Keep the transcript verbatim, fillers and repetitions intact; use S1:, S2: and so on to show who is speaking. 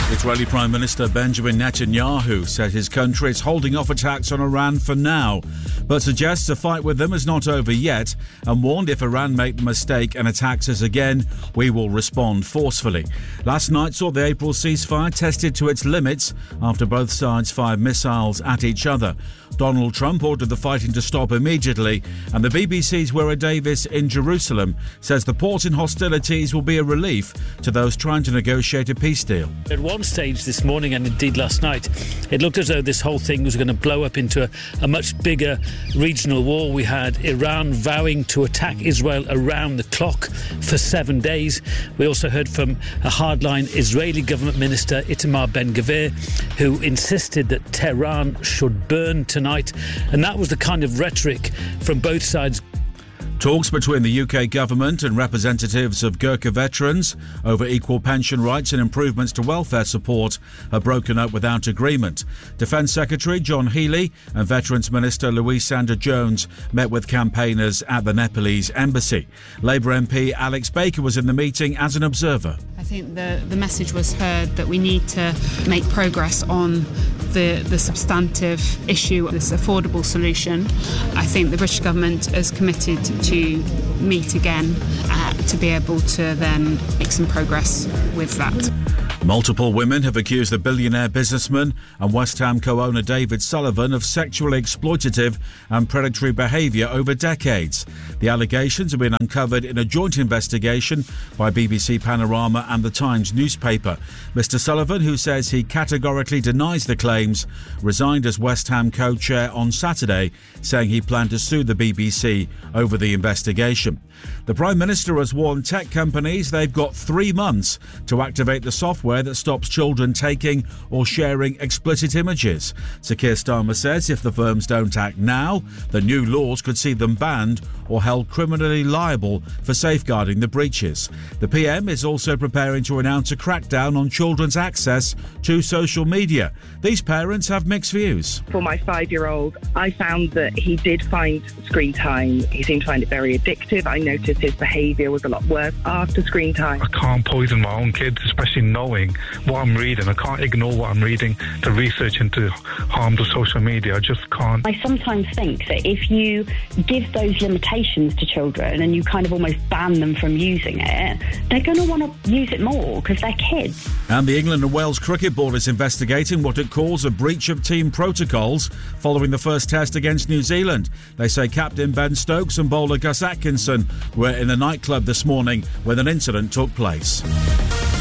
S1: Israeli Prime Minister Benjamin Netanyahu said his country is holding off attacks on Iran for now, but suggests a fight with them is not over yet and warned if Iran make the mistake and attacks us again, we will respond forcefully. Last night saw the April ceasefire tested to its limits after both sides fired missiles at each other. Donald Trump ordered the fighting to stop immediately, and the B B C's Wera Davis in Jerusalem says the pause in hostilities will be a relief to those trying to negotiate a peace deal.
S2: At one stage this morning, and indeed last night, it looked as though this whole thing was going to blow up into a, a much bigger regional war. We had Iran vowing to attack Israel around the clock for seven days. We also heard from a hardline Israeli government minister, Itamar Ben-Gvir, who insisted that Tehran should burn tonight. And that was the kind of rhetoric from both sides.
S1: Talks between the U K government and representatives of Gurkha veterans over equal pension rights and improvements to welfare support have broken up without agreement. Defence Secretary John Healey and Veterans Minister Louise Sanders-Jones met with campaigners at the Nepalese embassy. Labour M P Alex Baker was in the meeting as an observer.
S3: I think the, the message was heard that we need to make progress on the, the substantive issue, this affordable solution. I think the British government is committed to meet again uh, to be able to then make some progress with that.
S1: Multiple women have accused the billionaire businessman and West Ham co-owner David Sullivan of sexually exploitative and predatory behaviour over decades. The allegations have been uncovered in a joint investigation by B B C Panorama and the Times newspaper. Mister Sullivan, who says he categorically denies the claims, resigned as West Ham co-chair on Saturday, saying he planned to sue the B B C over the investigation. The Prime Minister has warned tech companies they've got three months to activate the software that stops children taking or sharing explicit images. Sir Keir Starmer says if the firms don't act now, the new laws could see them banned or held criminally liable for safeguarding the breaches. The P M is also preparing to announce a crackdown on children's access to social media. These parents have mixed views.
S4: For my five-year-old, I found that he did find screen time. He seemed to find it very addictive. I noticed his behaviour was a lot worse after screen time.
S5: I can't poison my own kids, especially knowing what I'm reading. I can't ignore what I'm reading, the research into harm to social media. I just can't.
S6: I sometimes think that if you give those limitations to children and you kind of almost ban them from using it, they're going to want to use it more because they're kids.
S1: And the England and Wales Cricket Board is investigating what it calls a breach of team protocols following the first test against New Zealand. They say captain Ben Stokes and bowler Gus Atkinson were in a nightclub this morning when an incident took place.